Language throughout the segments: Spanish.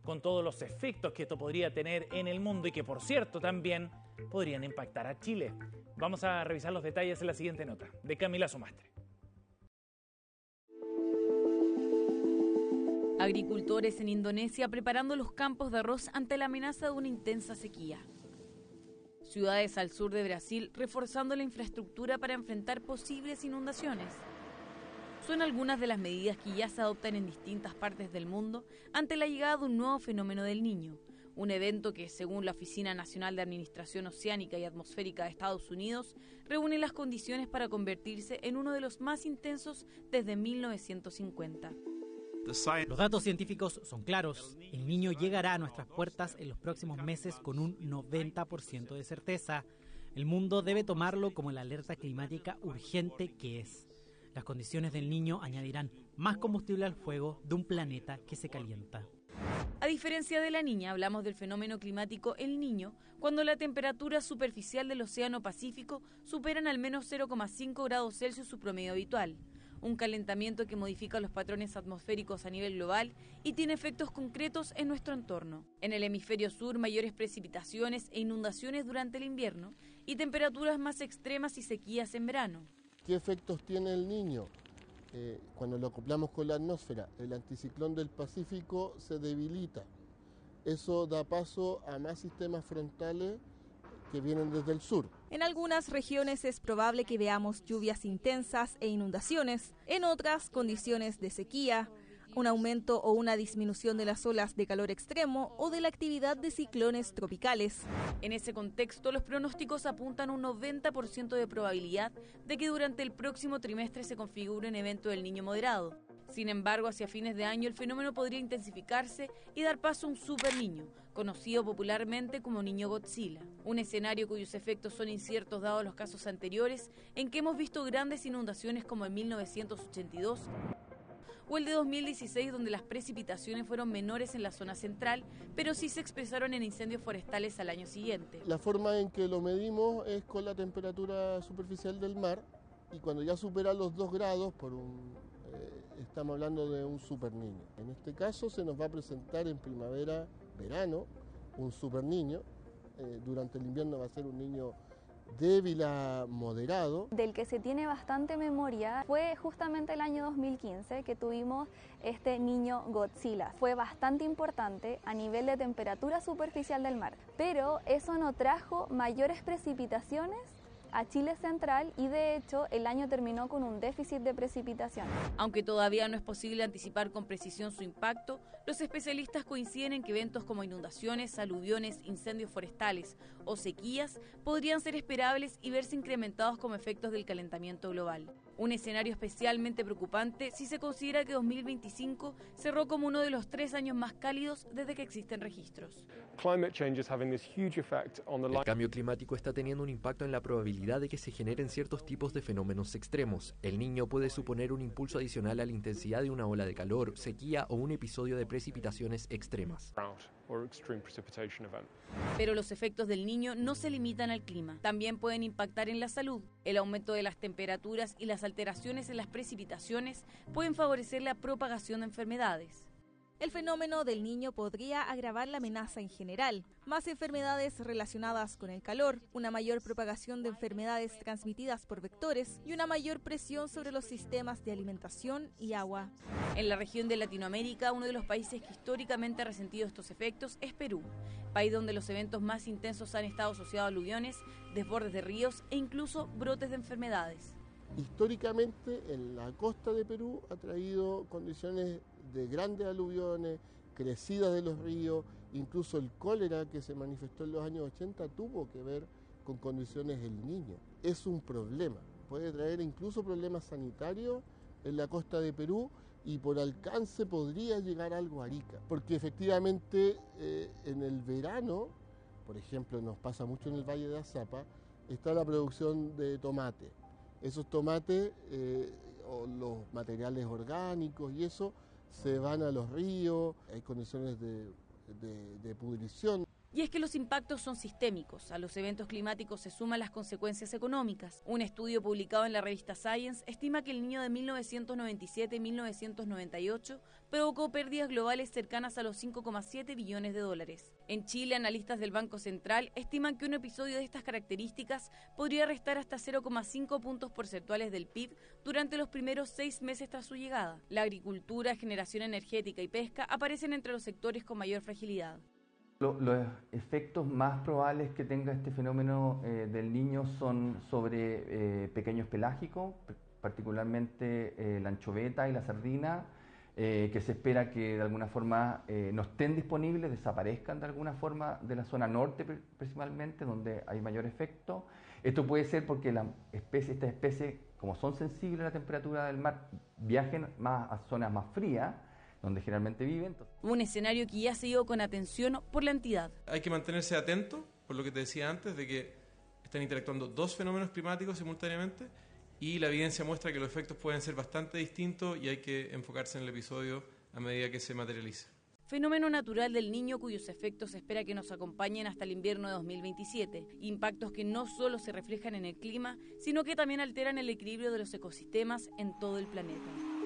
con todos los efectos que esto podría tener en el mundo y que, por cierto, también podrían impactar a Chile. Vamos a revisar los detalles en la siguiente nota, de Camila Sumastre. Agricultores en Indonesia preparando los campos de arroz ante la amenaza de una intensa sequía. Ciudades al sur de Brasil reforzando la infraestructura para enfrentar posibles inundaciones. Son algunas de las medidas que ya se adoptan en distintas partes del mundo ante la llegada de un nuevo fenómeno del Niño, un evento que, según la Oficina Nacional de Administración Oceánica y Atmosférica de Estados Unidos, reúne las condiciones para convertirse en uno de los más intensos desde 1950. Los datos científicos son claros. El Niño llegará a nuestras puertas en los próximos meses con un 90% de certeza. El mundo debe tomarlo como la alerta climática urgente que es. Las condiciones del Niño añadirán más combustible al fuego de un planeta que se calienta. A diferencia de la Niña, hablamos del fenómeno climático El Niño, cuando la temperatura superficial del Océano Pacífico superan al menos 0,5 grados Celsius su promedio habitual. Un calentamiento que modifica los patrones atmosféricos a nivel global y tiene efectos concretos en nuestro entorno. En el hemisferio sur, mayores precipitaciones e inundaciones durante el invierno y temperaturas más extremas y sequías en verano. ¿Qué efectos tiene el Niño? Cuando lo acoplamos con la atmósfera, el anticiclón del Pacífico se debilita. Eso da paso a más sistemas frontales que vienen desde el sur. En algunas regiones es probable que veamos lluvias intensas e inundaciones, en otras condiciones de sequía, un aumento o una disminución de las olas de calor extremo o de la actividad de ciclones tropicales. En ese contexto, los pronósticos apuntan a un 90% de probabilidad de que durante el próximo trimestre se configure un evento del Niño moderado. Sin embargo, hacia fines de año el fenómeno podría intensificarse y dar paso a un superniño, conocido popularmente como Niño Godzilla. Un escenario cuyos efectos son inciertos dados los casos anteriores en que hemos visto grandes inundaciones como en 1982 o el de 2016, donde las precipitaciones fueron menores en la zona central, pero sí se expresaron en incendios forestales al año siguiente. La forma en que lo medimos es con la temperatura superficial del mar, y cuando ya supera los 2 grados, estamos hablando de un superniño. En este caso se nos va a presentar en primavera, verano, un superniño. Durante el invierno va a ser un niño débil a moderado. Del que se tiene bastante memoria fue justamente el año 2015 que tuvimos este Niño Godzilla. Fue bastante importante a nivel de temperatura superficial del mar, pero eso no trajo mayores precipitaciones a Chile central y de hecho el año terminó con un déficit de precipitación. Aunque todavía no es posible anticipar con precisión su impacto, los especialistas coinciden en que eventos como inundaciones, aluviones, incendios forestales o sequías podrían ser esperables y verse incrementados como efectos del calentamiento global. Un escenario especialmente preocupante si se considera que 2025 cerró como uno de los 3 años más cálidos desde que existen registros. El cambio climático está teniendo un impacto en la probabilidad de que se generen ciertos tipos de fenómenos extremos. El Niño puede suponer un impulso adicional a la intensidad de una ola de calor, sequía o un episodio de precipitaciones extremas. Pero los efectos del Niño no se limitan al clima. También pueden impactar en la salud. El aumento de las temperaturas y las alteraciones en las precipitaciones pueden favorecer la propagación de enfermedades. El fenómeno del Niño podría agravar la amenaza en general, más enfermedades relacionadas con el calor, una mayor propagación de enfermedades transmitidas por vectores y una mayor presión sobre los sistemas de alimentación y agua. En la región de Latinoamérica, uno de los países que históricamente ha resentido estos efectos es Perú, país donde los eventos más intensos han estado asociados a aluviones, desbordes de ríos e incluso brotes de enfermedades. Históricamente, en la costa de Perú ha traído condiciones de grandes aluviones, crecidas de los ríos, incluso el cólera que se manifestó en los años 80 tuvo que ver con condiciones del Niño. Es un problema, puede traer incluso problemas sanitarios en la costa de Perú y por alcance podría llegar algo a Arica, porque efectivamente en el verano, por ejemplo, nos pasa mucho en el Valle de Azapa, está la producción de tomate. Esos tomates o los materiales orgánicos y eso se van a los ríos, hay condiciones de pudrición. Y es que los impactos son sistémicos. A los eventos climáticos se suman las consecuencias económicas. Un estudio publicado en la revista Science estima que el Niño de 1997 y 1998 provocó pérdidas globales cercanas a los 5,7 billones de dólares. En Chile, analistas del Banco Central estiman que un episodio de estas características podría restar hasta 0,5 puntos porcentuales del PIB durante los primeros 6 meses tras su llegada. La agricultura, generación energética y pesca aparecen entre los sectores con mayor fragilidad. Los efectos más probables que tenga este fenómeno del Niño son sobre pequeños pelágicos, particularmente la anchoveta y la sardina, que se espera que de alguna forma no estén disponibles, desaparezcan de alguna forma de la zona norte principalmente, donde hay mayor efecto. Esto puede ser porque estas especies, como son sensibles a la temperatura del mar, viajen más a zonas más frías, donde generalmente viven. Un escenario que ya se dio con atención por la entidad. Hay que mantenerse atento, por lo que te decía antes, de que están interactuando dos fenómenos climáticos simultáneamente y la evidencia muestra que los efectos pueden ser bastante distintos y hay que enfocarse en el episodio a medida que se materialice. Fenómeno natural del Niño cuyos efectos se espera que nos acompañen hasta el invierno de 2027. Impactos que no solo se reflejan en el clima, sino que también alteran el equilibrio de los ecosistemas en todo el planeta.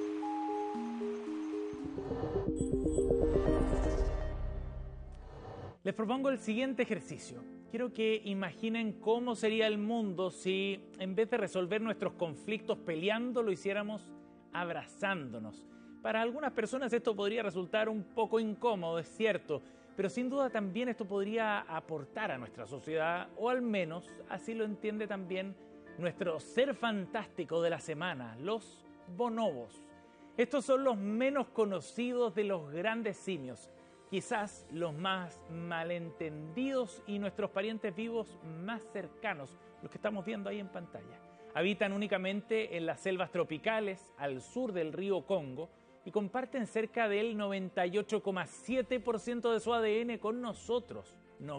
Les propongo el siguiente ejercicio. Quiero que imaginen cómo sería el mundo si, en vez de resolver nuestros conflictos peleando, lo hiciéramos abrazándonos. Para algunas personas esto podría resultar un poco incómodo, es cierto, pero sin duda también esto podría aportar a nuestra sociedad, o al menos así lo entiende también nuestro ser fantástico de la semana, los bonobos. Estos son los menos conocidos de los grandes simios, quizás los más malentendidos y nuestros parientes vivos más cercanos, los que estamos viendo ahí en pantalla. Habitan únicamente en las selvas tropicales al sur del río Congo y comparten cerca del 98,7% de su ADN con nosotros.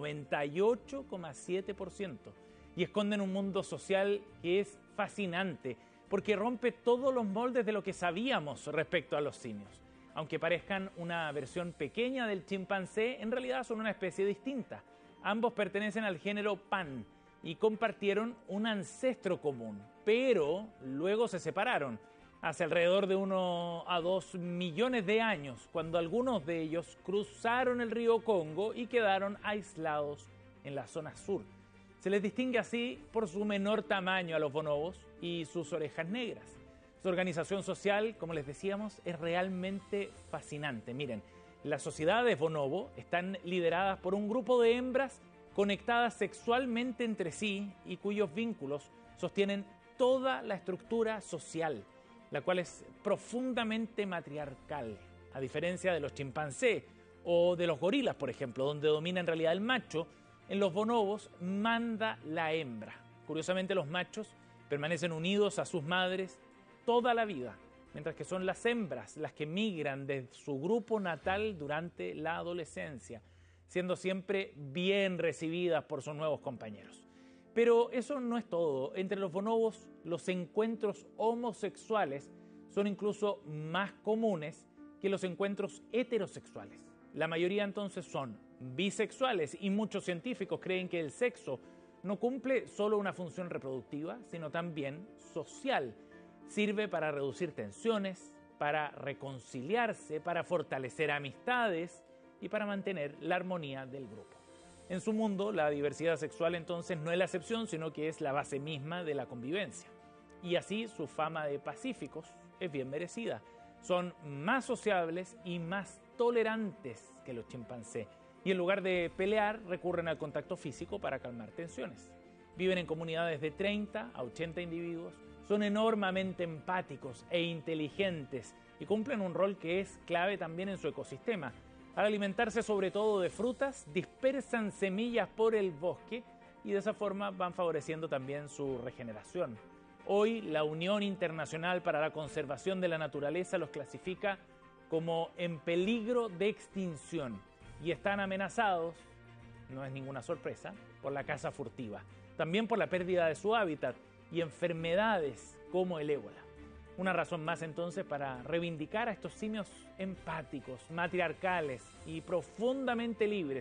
98,7%. Y esconden un mundo social que es fascinante porque rompe todos los moldes de lo que sabíamos respecto a los simios. Aunque parezcan una versión pequeña del chimpancé, en realidad son una especie distinta. Ambos pertenecen al género Pan y compartieron un ancestro común, pero luego se separaron hace alrededor de 1 a 2 millones de años, cuando algunos de ellos cruzaron el río Congo y quedaron aislados en la zona sur. Se les distingue así por su menor tamaño a los bonobos y sus orejas negras. Su organización social, como les decíamos, es realmente fascinante. Miren, las sociedades bonobo están lideradas por un grupo de hembras conectadas sexualmente entre sí y cuyos vínculos sostienen toda la estructura social, la cual es profundamente matriarcal, a diferencia de los chimpancés o de los gorilas, por ejemplo, donde domina en realidad el macho. En los bonobos manda la hembra. Curiosamente, los machos permanecen unidos a sus madres toda la vida, mientras que son las hembras las que migran de su grupo natal durante la adolescencia, siendo siempre bien recibidas por sus nuevos compañeros. Pero eso no es todo. Entre los bonobos, los encuentros homosexuales son incluso más comunes que los encuentros heterosexuales. La mayoría entonces son bisexuales y muchos científicos creen que el sexo no cumple solo una función reproductiva, sino también social. Sirve para reducir tensiones, para reconciliarse, para fortalecer amistades y para mantener la armonía del grupo. En su mundo, la diversidad sexual entonces no es la excepción, sino que es la base misma de la convivencia. Y así su fama de pacíficos es bien merecida. Son más sociables y más tolerantes que los chimpancés. Y en lugar de pelear, recurren al contacto físico para calmar tensiones. Viven en comunidades de 30 a 80 individuos. Son enormemente empáticos e inteligentes y cumplen un rol que es clave también en su ecosistema. Al alimentarse sobre todo de frutas, dispersan semillas por el bosque y de esa forma van favoreciendo también su regeneración. Hoy, la Unión Internacional para la Conservación de la Naturaleza los clasifica como en peligro de extinción y están amenazados, no es ninguna sorpresa, por la caza furtiva, también por la pérdida de su hábitat y enfermedades como el ébola. Una razón más entonces para reivindicar a estos simios empáticos, matriarcales y profundamente libres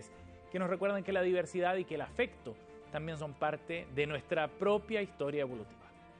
que nos recuerdan que la diversidad y que el afecto también son parte de nuestra propia historia evolutiva.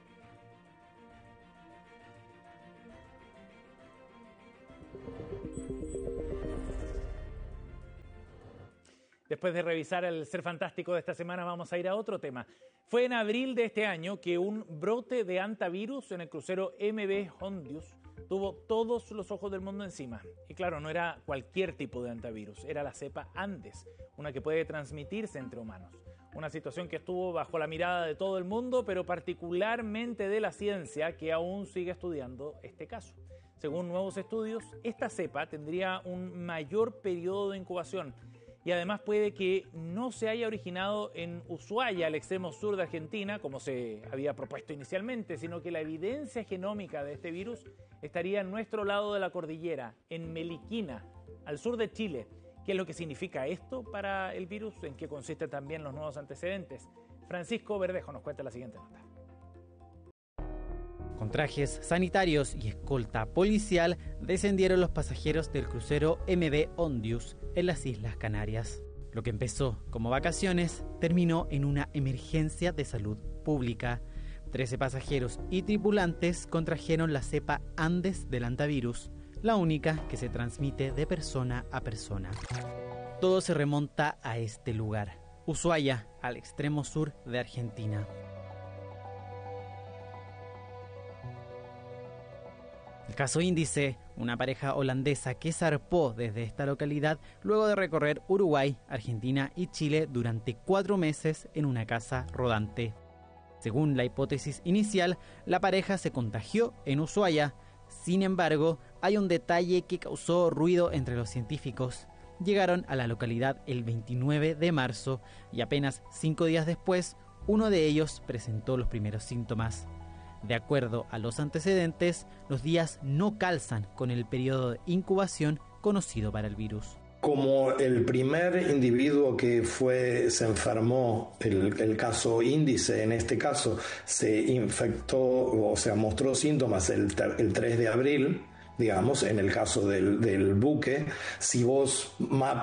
Después de revisar el Ser Fantástico de esta semana, vamos a ir a otro tema. Fue en abril de este año que un brote de hantavirus en el crucero MV Hondius tuvo todos los ojos del mundo encima. Y claro, no era cualquier tipo de hantavirus, era la cepa Andes, una que puede transmitirse entre humanos. Una situación que estuvo bajo la mirada de todo el mundo, pero particularmente de la ciencia, que aún sigue estudiando este caso. Según nuevos estudios, esta cepa tendría un mayor periodo de incubación y además puede que no se haya originado en Ushuaia, al extremo sur de Argentina, como se había propuesto inicialmente, sino que la evidencia genómica de este virus estaría en nuestro lado de la cordillera, en Meliquina, al sur de Chile. ¿Qué es lo que significa esto para el virus? ¿En qué consisten también los nuevos antecedentes? Francisco Verdejo nos cuenta la siguiente nota. Con trajes sanitarios y escolta policial descendieron los pasajeros del crucero MV Hondius en las Islas Canarias. Lo que empezó como vacaciones terminó en una emergencia de salud pública. 13 pasajeros y tripulantes contrajeron la cepa Andes del hantavirus, la única que se transmite de persona a persona. Todo se remonta a este lugar, Ushuaia, al extremo sur de Argentina. El caso índice, una pareja holandesa que zarpó desde esta localidad luego de recorrer Uruguay, Argentina y Chile durante 4 meses en una casa rodante. Según la hipótesis inicial, la pareja se contagió en Ushuaia. Sin embargo, hay un detalle que causó ruido entre los científicos. Llegaron a la localidad el 29 de marzo y apenas 5 días después, uno de ellos presentó los primeros síntomas. De acuerdo a los antecedentes, los días no calzan con el periodo de incubación conocido para el virus. Como el primer individuo que se enfermó, el caso índice en este caso, se infectó, o sea, mostró síntomas el 3 de abril, digamos, en el caso del buque, si vos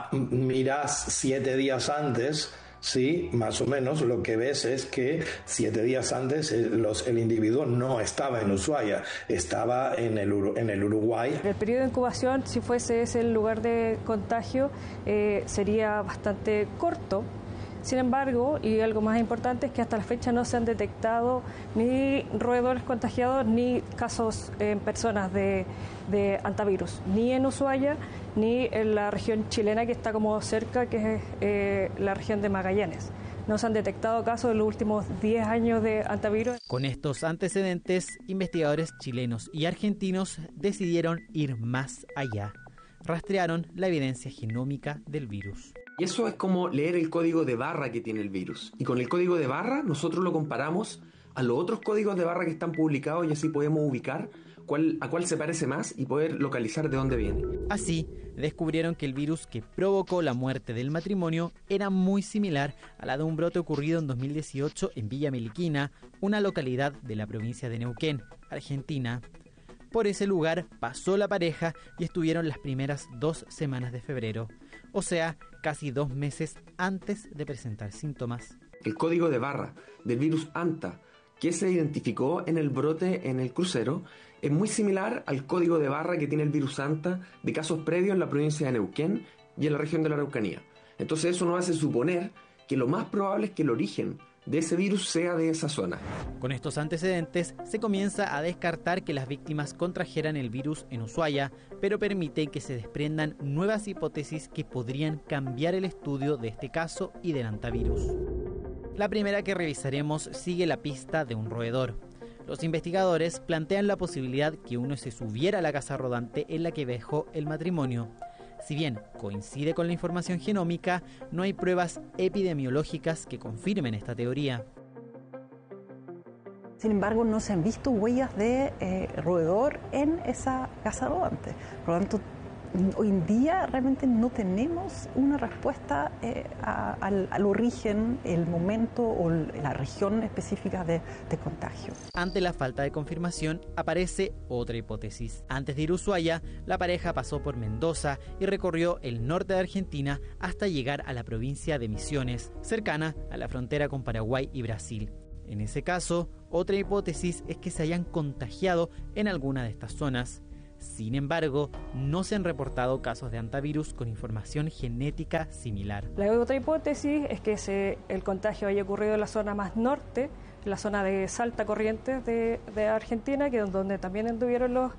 mirás 7 días antes, sí, más o menos lo que ves es que 7 días antes el individuo no estaba en Ushuaia, estaba en el Uruguay. El periodo de incubación, si fuese ese el lugar de contagio, sería bastante corto. Sin embargo, y algo más importante, es que hasta la fecha no se han detectado ni roedores contagiados ni casos en personas de hantavirus, ni en Ushuaia ni en la región chilena que está como cerca, que es la región de Magallanes. No se han detectado casos en los últimos 10 años de hantavirus. Con estos antecedentes, investigadores chilenos y argentinos decidieron ir más allá. Rastrearon la evidencia genómica del virus. Y eso es como leer el código de barra que tiene el virus. Y con el código de barra nosotros lo comparamos a los otros códigos de barra que están publicados y así podemos ubicar a cuál se parece más y poder localizar de dónde viene. Así, descubrieron que el virus que provocó la muerte del matrimonio era muy similar a la de un brote ocurrido en 2018 en Villa Meliquina, una localidad de la provincia de Neuquén, Argentina. Por ese lugar pasó la pareja y estuvieron las primeras 2 semanas de febrero, o sea, casi 2 meses antes de presentar síntomas. El código de barra del virus ANTA, que se identificó en el brote en el crucero, es muy similar al código de barra que tiene el virus ANTA de casos previos en la provincia de Neuquén y en la región de la Araucanía. Entonces eso nos hace suponer que lo más probable es que el origen de ese virus sea de esa zona. Con estos antecedentes se comienza a descartar que las víctimas contrajeran el virus en Ushuaia, pero permite que se desprendan nuevas hipótesis que podrían cambiar el estudio de este caso y del hantavirus. La primera que revisaremos sigue la pista de un roedor. Los investigadores plantean la posibilidad que uno se subiera a la casa rodante en la que viajó el matrimonio. Si bien coincide con la información genómica, no hay pruebas epidemiológicas que confirmen esta teoría. Sin embargo, no se han visto huellas de roedor en esa casa rodante. Por lo tanto, hoy en día realmente no tenemos una respuesta al origen, el momento o la región específica de contagio. Ante la falta de confirmación, aparece otra hipótesis. Antes de ir a Ushuaia, la pareja pasó por Mendoza y recorrió el norte de Argentina hasta llegar a la provincia de Misiones, cercana a la frontera con Paraguay y Brasil. En ese caso, otra hipótesis es que se hayan contagiado en alguna de estas zonas. Sin embargo, no se han reportado casos de hantavirus con información genética similar. La otra hipótesis es que el contagio haya ocurrido en la zona más norte, en la zona de Salta Corrientes de Argentina, que es donde también anduvieron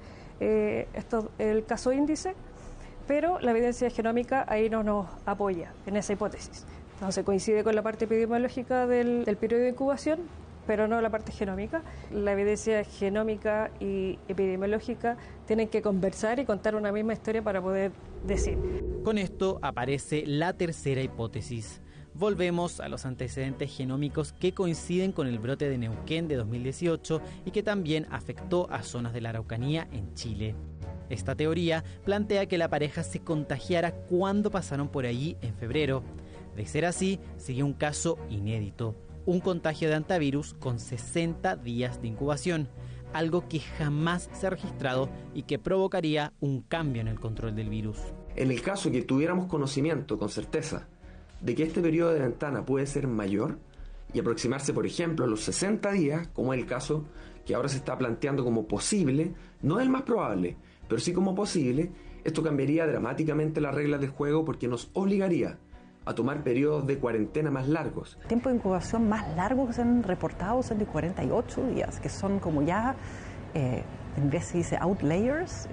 el caso índice, pero la evidencia genómica ahí no nos apoya en esa hipótesis. Entonces coincide con la parte epidemiológica del periodo de incubación, pero no la parte genómica. La evidencia genómica y epidemiológica tienen que conversar y contar una misma historia para poder decir. Con esto aparece la tercera hipótesis. Volvemos a los antecedentes genómicos que coinciden con el brote de Neuquén de 2018 y que también afectó a zonas de la Araucanía en Chile. Esta teoría plantea que la pareja se contagiara cuando pasaron por allí en febrero. De ser así, sigue un caso inédito. Un contagio de hantavirus con 60 días de incubación, algo que jamás se ha registrado y que provocaría un cambio en el control del virus. En el caso que tuviéramos conocimiento con certeza de que este periodo de ventana puede ser mayor y aproximarse, por ejemplo, a los 60 días, como es el caso que ahora se está planteando como posible, no es el más probable, pero sí como posible, esto cambiaría dramáticamente las reglas del juego porque nos obligaría a tomar periodos de cuarentena más largos. El tiempo de incubación más largo que se han reportado son de 48 días, que son como ya, en inglés se dice outliers,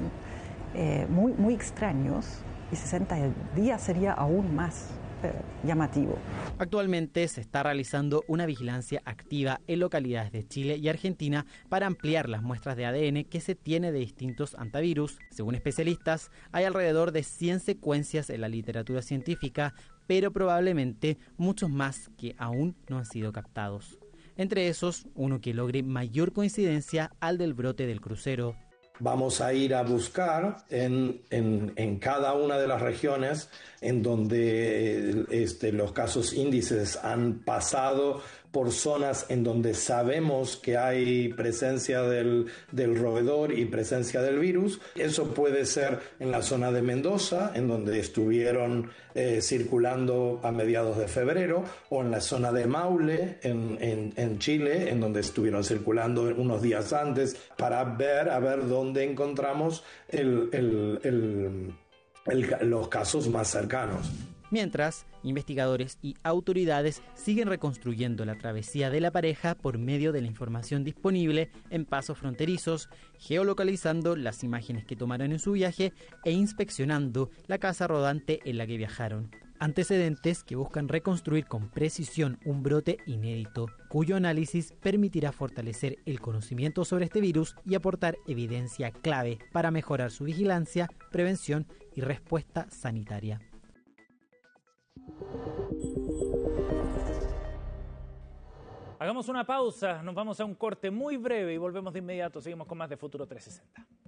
muy extraños, y 60 días sería aún más llamativo. Actualmente se está realizando una vigilancia activa en localidades de Chile y Argentina para ampliar las muestras de ADN que se tiene de distintos hantavirus. Según especialistas, hay alrededor de 100 secuencias en la literatura científica, pero probablemente muchos más que aún no han sido captados. Entre esos, uno que logre mayor coincidencia al del brote del crucero. Vamos a ir a buscar en cada una de las regiones en donde los casos índices han pasado por zonas en donde sabemos que hay presencia del roedor y presencia del virus. Eso puede ser en la zona de Mendoza, en donde estuvieron circulando a mediados de febrero, o en la zona de Maule, en Chile, en donde estuvieron circulando unos días antes, para ver dónde encontramos los casos más cercanos. Mientras, investigadores y autoridades siguen reconstruyendo la travesía de la pareja por medio de la información disponible en pasos fronterizos, geolocalizando las imágenes que tomaron en su viaje e inspeccionando la casa rodante en la que viajaron. Antecedentes que buscan reconstruir con precisión un brote inédito, cuyo análisis permitirá fortalecer el conocimiento sobre este virus y aportar evidencia clave para mejorar su vigilancia, prevención y respuesta sanitaria. Hagamos una pausa, nos vamos a un corte muy breve y volvemos de inmediato. Seguimos con más de Futuro 360.